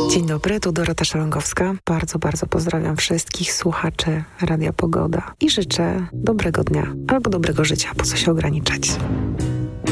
Dzień dobry, tu Dorota Szelongowska. Bardzo, bardzo pozdrawiam wszystkich słuchaczy Radia Pogoda i życzę dobrego dnia albo dobrego życia, po co się ograniczać.